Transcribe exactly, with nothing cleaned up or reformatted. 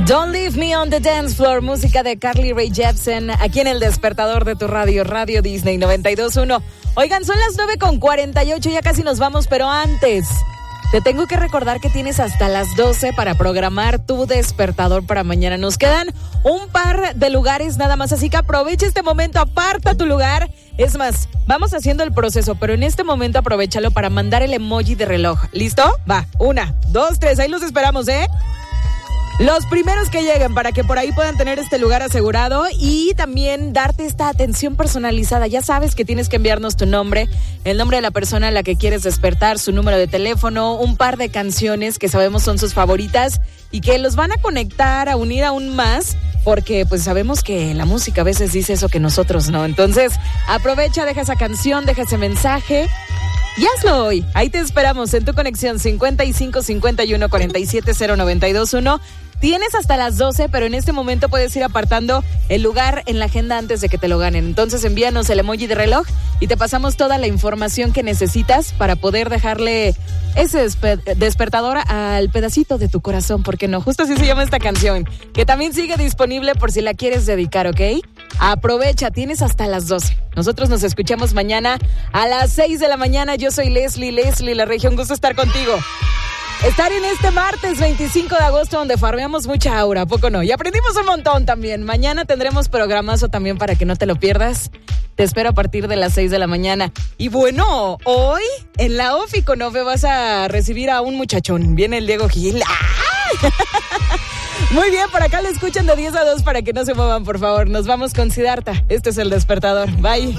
Don't Leave Me on the Dance Floor, música de Carly Rae Jepsen, aquí en el despertador de tu radio, Radio Disney noventa y dos punto uno. Oigan, son las nueve con cuarenta y ocho, ya casi nos vamos, pero antes te tengo que recordar que tienes hasta las doce para programar tu despertador para mañana. Nos quedan un par de lugares nada más, así que aprovecha este momento, aparta tu lugar. Es más, vamos haciendo el proceso, pero en este momento aprovéchalo para mandar el emoji de reloj. ¿Listo? Va, una, dos, tres, ahí los esperamos, ¿eh? Los primeros que lleguen para que por ahí puedan tener este lugar asegurado y también darte esta atención personalizada. Ya sabes que tienes que enviarnos tu nombre, el nombre de la persona a la que quieres despertar, su número de teléfono, un par de canciones que sabemos son sus favoritas y que los van a conectar, a unir aún más, porque pues sabemos que la música a veces dice eso que nosotros no. Entonces, aprovecha, deja esa canción, deja ese mensaje. Y hazlo hoy. Ahí te esperamos en tu conexión cincuenta y cinco cincuenta y uno cuarenta y siete cero noventa y dos uno. Tienes hasta las doce, pero en este momento puedes ir apartando el lugar en la agenda antes de que te lo ganen. Entonces envíanos el emoji de reloj y te pasamos toda la información que necesitas para poder dejarle ese despe- despertador al pedacito de tu corazón. ¿Por qué no? Justo así se llama esta canción, que también sigue disponible por si la quieres dedicar, ¿ok? Aprovecha, tienes hasta las doce. Nosotros nos escuchamos mañana a las seis de la mañana. Yo soy Leslie, Leslie La Regia. Un gusto estar contigo. Estar en este martes veinticinco de agosto donde farmeamos mucha aura, ¿a poco no? Y aprendimos un montón también. Mañana tendremos programazo también para que no te lo pierdas. Te espero a partir de las seis de la mañana. Y bueno, hoy en la Ofi con Ofe vas a recibir a un muchachón. Viene el Diego Gil. ¡Ah! Muy bien, por acá le escuchan de diez a dos para que no se muevan, por favor. Nos vamos con Siddhartha. Este es El Despertador. Bye.